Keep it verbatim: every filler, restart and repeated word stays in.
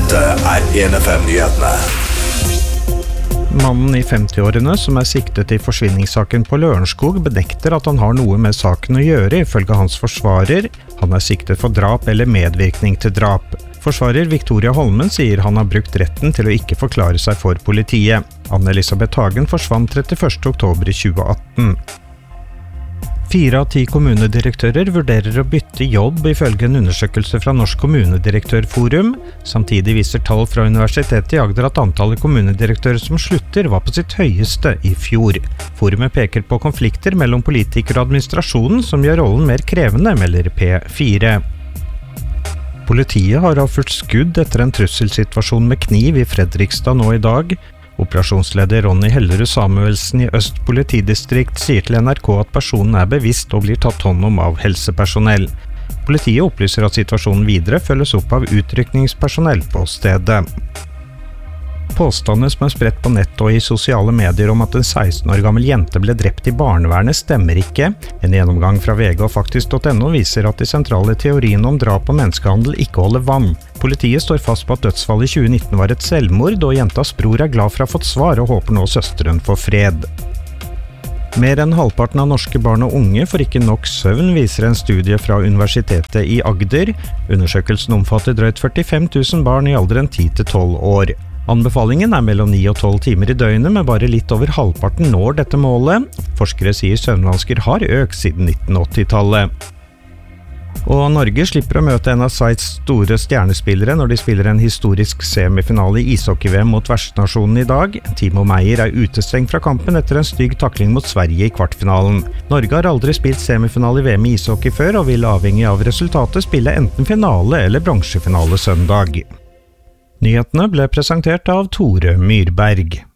Dette er en F M-nyhetene. Mannen i femti-årene som er siktet i forsvinningssaken på Lørenskog benekter at han har noe med saken å gjøre, ifølge hans forsvarer. Han er siktet for drap eller medvirkning til drap. Forsvarer Victoria Holmen sier han har brukt retten til å ikke forklare seg for politiet. Anne-Elisabeth Hagen forsvant trettiførste oktober i tjue atten. Fire av ti kommunedirektører vurderer å bytte jobb ifølge en undersøkelse fra Norsk kommunedirektørforum. Samtidig viser tall fra Universitetet i Agder at antallet kommunedirektører som slutter var på sitt høyeste i fjor. Forumet peker på konflikter mellom politikere og administrasjonen som gjør rollen mer krevende, melder P fire. Politiet har avført skudd etter en trusselsituasjon med kniv i Fredrikstad nå i dag. Operasjonsleder Ronny Hellerud Samuelsen i Øst politidistrikt sier til N R K at personen er bevisst og blir tatt hånd om av helsepersonell. Politiet opplyser at situasjonen videre følges opp av utrykningspersonell på stedet. Påstandene som er spredt på nett og i sosiale medier om at en seksten år gammel jente ble drept i barnevernet stemmer ikke. En gjennomgang fra V G og faktisk punktum no viser at de sentrale teoriene om drap og menneskehandel ikke holder vann. Politiet står fast på at dødsfallet i tjue nitten var et selvmord, og jentas bror er glad for å ha fått svar og håper nå søsteren får fred. Mer enn halvparten av norske barn og unge får ikke nok søvn, viser en studie fra Universitetet i Agder. Undersøkelsen omfatter drøyt førtifem tusen barn i alderen ti til tolv år. Anbefalingen er mellom ni og tolv timer i døgnet, men bare litt over halvparten når dette målet. Forskere sier søvnvansker har økt siden nitten åtti-tallet. Og Norge slipper å møte en av Sveits store stjernespillere når de spiller en historisk semifinale i ishockey-V M mot vertsnasjonen i dag. Timo Meyer er utestengt fra kampen etter en stygg takling mot Sverige i kvartfinalen. Norge har aldri spilt semifinale i V M i ishockey før, og vil avhengig av resultatet spille enten finale eller bronsefinale søndag. Nyhetene ble presentert av Tore Myrberg.